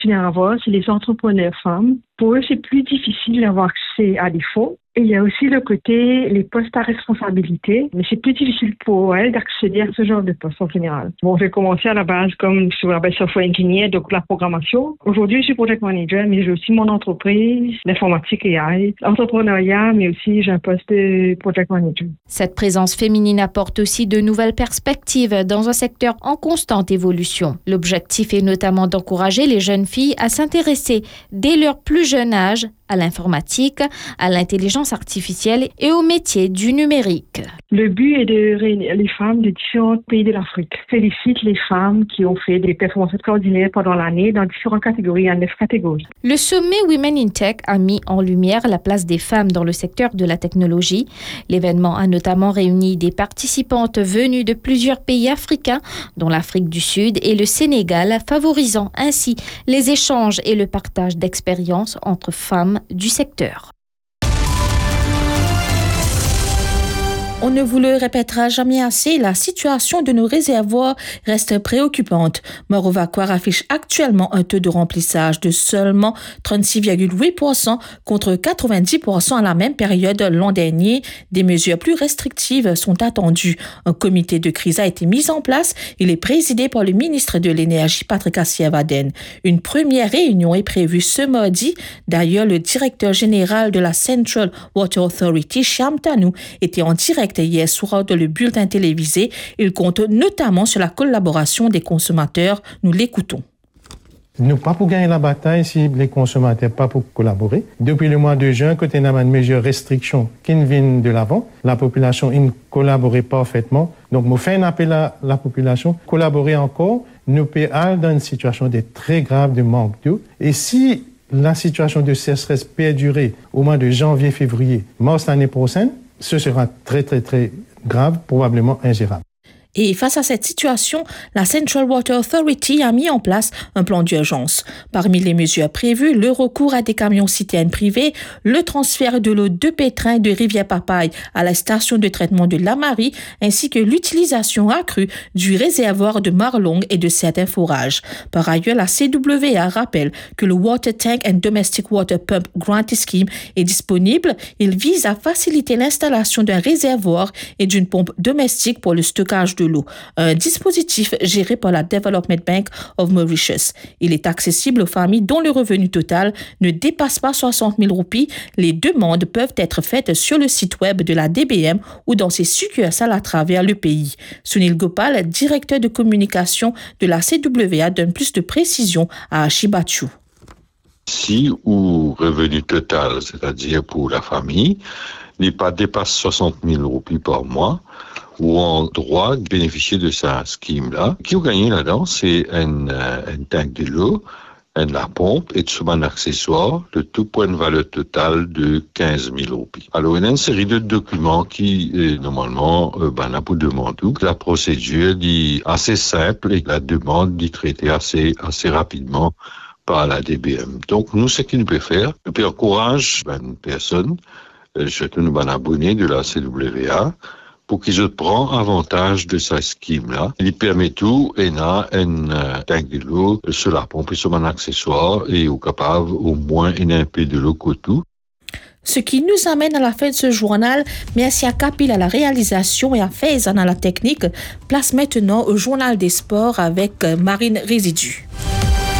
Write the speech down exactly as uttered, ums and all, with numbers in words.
Généralement, c'est les entrepreneurs femmes. Pour eux, c'est plus difficile d'avoir accès à des fonds. Et il y a aussi le côté, les postes à responsabilité, mais c'est plus difficile pour elles d'accéder à ce genre de poste en général. Bon, j'ai commencé à la base comme sur la base software engineer, donc la programmation. Aujourd'hui, je suis project manager, mais j'ai aussi mon entreprise, l'informatique et A I, l'entrepreneuriat, mais aussi j'ai un poste de project manager. Cette présence féminine apporte aussi de nouvelles perspectives dans un secteur en constante évolution. L'objectif est notamment d'encourager les jeunes filles à s'intéresser dès leur plus jeune âge à l'informatique, à l'intelligence artificielle et aux métiers du numérique. Le but est de réunir les femmes de différents pays de l'Afrique. Je félicite les femmes qui ont fait des performances extraordinaires pendant l'année dans différentes catégories, en neuf catégories. Le sommet Women in Tech a mis en lumière la place des femmes dans le secteur de la technologie. L'événement a notamment réuni des participantes venues de plusieurs pays africains, dont l'Afrique du Sud et le Sénégal, favorisant ainsi les échanges et le partage d'expériences entre femmes du secteur. On ne vous le répétera jamais assez, la situation de nos réservoirs reste préoccupante. Morovaquois affiche actuellement un taux de remplissage de seulement trente-six virgule huit pour cent contre quatre-vingt-dix pour cent à la même période l'an dernier. Des mesures plus restrictives sont attendues. Un comité de crise a été mis en place. Il est présidé par le ministre de l'Énergie, Patrick Assier-Vaden. Une première réunion est prévue ce mardi. D'ailleurs, le directeur général de la Central Water Authority, Shyam Tanu, était en direct hier soir dans le bulletin télévisé. Il compte notamment sur la collaboration des consommateurs. Nous l'écoutons. Nous pas pour gagner la bataille si les consommateurs pas pour collaborer. Depuis le mois de juin, côté n'a une mesure restriction qui viennent de l'avant, la population ne collaborait parfaitement. Donc, nous fait un appel à la population, collaborer encore. Nous peut aller dans une situation de très grave de manque d'eau. Et si la situation de sécheresse perdurer au mois de janvier, février, mars l'année prochaine, ce sera très, très, très grave, probablement ingérable. Et face à cette situation, la Central Water Authority a mis en place un plan d'urgence. Parmi les mesures prévues, le recours à des camions citernes privés, le transfert de l'eau de pétrin de Rivière-Papaye à la station de traitement de La Marie, ainsi que l'utilisation accrue du réservoir de Marlong et de certains forages. Par ailleurs, la C W A rappelle que le Water Tank and Domestic Water Pump Grant Scheme est disponible. Il vise à faciliter l'installation d'un réservoir et d'une pompe domestique pour le stockage de de l'eau, un dispositif géré par la Development Bank of Mauritius. Il est accessible aux familles dont le revenu total ne dépasse pas soixante mille roupies. Les demandes peuvent être faites sur le site web de la D B M ou dans ses succursales à travers le pays. Sunil Gopal, directeur de communication de la C W A, donne plus de précisions à Shibachu. Si ou revenu total, c'est-à-dire pour la famille, n'est pas dépasse soixante mille roupies par mois, ou en droit de bénéficier de sa scheme-là. Qui a gagné là-dedans, c'est un, un tank de l'eau, un la pompe et tout un accessoire, le tout pour une valeur totale de quinze mille roupies. Alors, il y a une série de documents qui, euh, normalement, euh, ben, là, pour demander. La procédure dit assez simple et la demande dit traiter assez, assez rapidement par la D B M. Donc, nous, ce qu'il nous peut faire, nous peut encourager ben, une personne, euh, surtout nous, ben, abonnés de la C W A, pour qu'ils prennent avantage de sa scheme-là. Il permet tout, et a un euh, tank de l'eau sur la pompe et sur un accessoire, et au capable, au moins, une un peu de l'eau que tout. Ce qui nous amène à la fin de ce journal. Merci à Kapil à la réalisation et à Faizan à la technique. Place maintenant au journal des sports avec Marine Résidu.